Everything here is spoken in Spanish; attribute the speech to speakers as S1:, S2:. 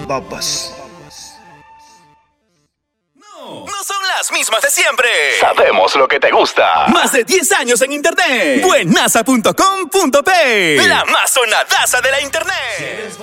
S1: Papas.
S2: No son las mismas de siempre.
S3: Sabemos lo que te gusta.
S2: Más de 10 años en internet. Buenaza.com.p. La más sonadaza de la internet.